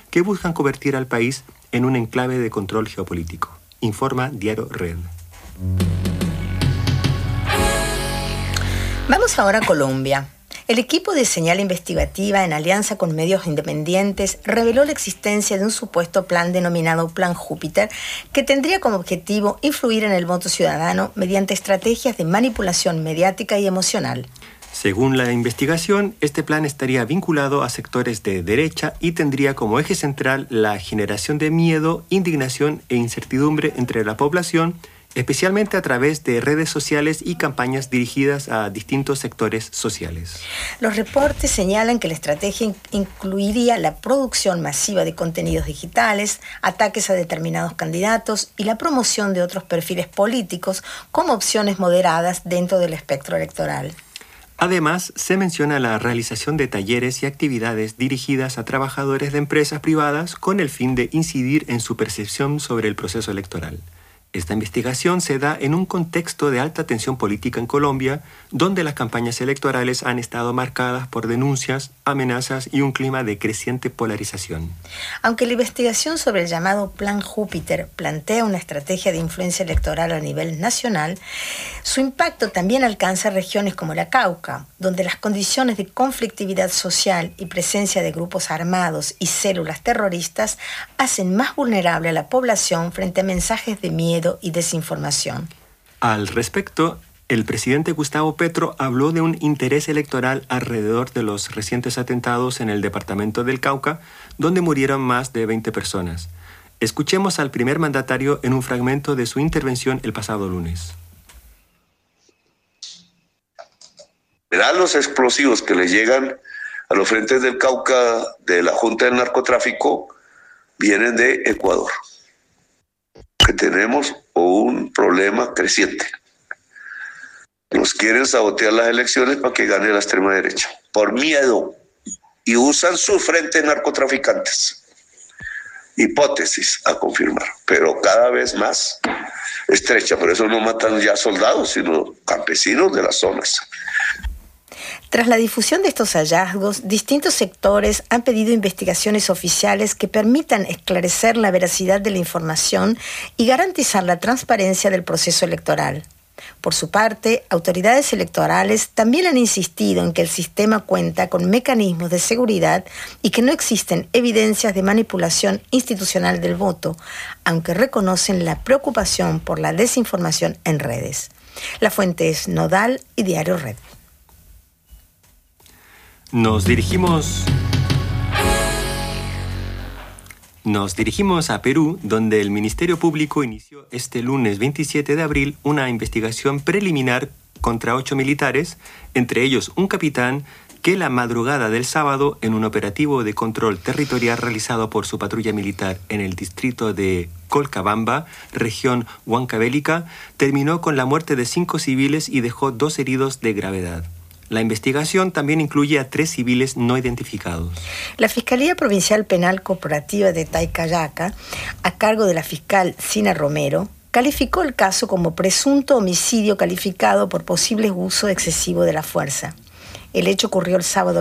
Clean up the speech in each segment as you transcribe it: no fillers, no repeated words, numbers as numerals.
que buscan convertir al país en un enclave de control geopolítico, informa Diario Red. Vamos ahora a Colombia. El equipo de señal investigativa, en alianza con medios independientes, reveló la existencia de un supuesto plan denominado Plan Júpiter, que tendría como objetivo influir en el voto ciudadano mediante estrategias de manipulación mediática y emocional. Según la investigación, este plan estaría vinculado a sectores de derecha y tendría como eje central la generación de miedo, indignación e incertidumbre entre la población, especialmente a través de redes sociales y campañas dirigidas a distintos sectores sociales. Los reportes señalan que la estrategia incluiría la producción masiva de contenidos digitales, ataques a determinados candidatos y la promoción de otros perfiles políticos como opciones moderadas dentro del espectro electoral. Además, se menciona la realización de talleres y actividades dirigidas a trabajadores de empresas privadas con el fin de incidir en su percepción sobre el proceso electoral. Esta investigación se da en un contexto de alta tensión política en Colombia, donde las campañas electorales han estado marcadas por denuncias, amenazas y un clima de creciente polarización. Aunque la investigación sobre el llamado Plan Júpiter plantea una estrategia de influencia electoral a nivel nacional, su impacto también alcanza regiones como la Cauca, donde las condiciones de conflictividad social y presencia de grupos armados y células terroristas hacen más vulnerable a la población frente a mensajes de miedo y desinformación. Al respecto, el presidente Gustavo Petro habló de un interés electoral alrededor de los recientes atentados en el departamento del Cauca, donde murieron más de 20 personas. Escuchemos al primer mandatario en un fragmento de su intervención el pasado lunes. Verán los explosivos que le llegan a los frentes del Cauca de la Junta del Narcotráfico, vienen de Ecuador. Que tenemos un problema creciente. Nos quieren sabotear las elecciones para que gane la extrema derecha, por miedo, y usan su frente de narcotraficantes. Hipótesis a confirmar, pero cada vez más estrecha. Por eso no matan ya soldados, sino campesinos de las zonas. Tras la difusión de estos hallazgos, distintos sectores han pedido investigaciones oficiales que permitan esclarecer la veracidad de la información y garantizar la transparencia del proceso electoral. Por su parte, autoridades electorales también han insistido en que el sistema cuenta con mecanismos de seguridad y que no existen evidencias de manipulación institucional del voto, aunque reconocen la preocupación por la desinformación en redes. La fuente es Nodal y Diario Red. Nos dirigimos a Perú, donde el Ministerio Público inició este lunes 27 de abril una investigación preliminar contra 8 militares, entre ellos un capitán que la madrugada del sábado, en un operativo de control territorial realizado por su patrulla militar en el distrito de Colcabamba, región Huancavelica, terminó con la muerte de 5 civiles y dejó 2 heridos de gravedad. La investigación también incluye a 3 civiles no identificados. La Fiscalía Provincial Penal Corporativa de Taycayaca, a cargo de la fiscal Sina Romero, calificó el caso como presunto homicidio calificado por posible uso excesivo de la fuerza. El hecho ocurrió el sábado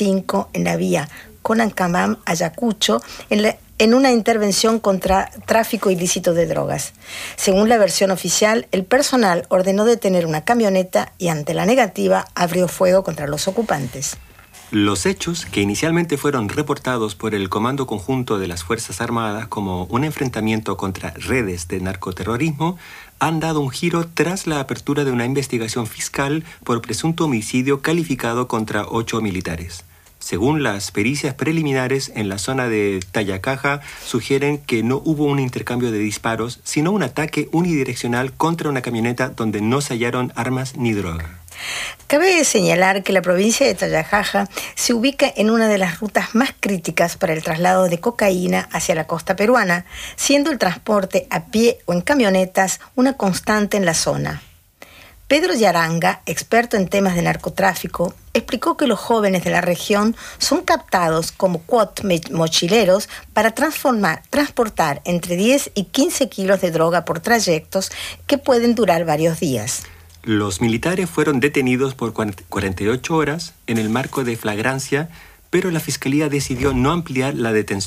25 en la vía Conancamam-Ayacucho, en una intervención contra tráfico ilícito de drogas. Según la versión oficial, el personal ordenó detener una camioneta y ante la negativa abrió fuego contra los ocupantes. Los hechos, que inicialmente fueron reportados por el Comando Conjunto de las Fuerzas Armadas como un enfrentamiento contra redes de narcoterrorismo, han dado un giro tras la apertura de una investigación fiscal por presunto homicidio calificado contra 8 militares. Según las pericias preliminares en la zona de Tayacaja, sugieren que no hubo un intercambio de disparos, sino un ataque unidireccional contra una camioneta donde no se hallaron armas ni droga. Cabe señalar que la provincia de Tayacaja se ubica en una de las rutas más críticas para el traslado de cocaína hacia la costa peruana, siendo el transporte a pie o en camionetas una constante en la zona. Pedro Yaranga, experto en temas de narcotráfico, explicó que los jóvenes de la región son captados como quad mochileros para transportar entre 10 y 15 kilos de droga por trayectos que pueden durar varios días. Los militares fueron detenidos por 48 horas en el marco de flagrancia, pero la Fiscalía decidió no ampliar la detención